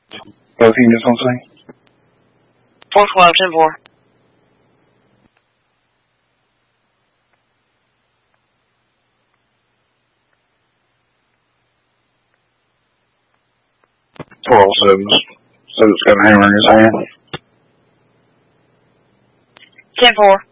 Both units on scene. 412, 10-4. So it's got a hammer in his hand. 10-4.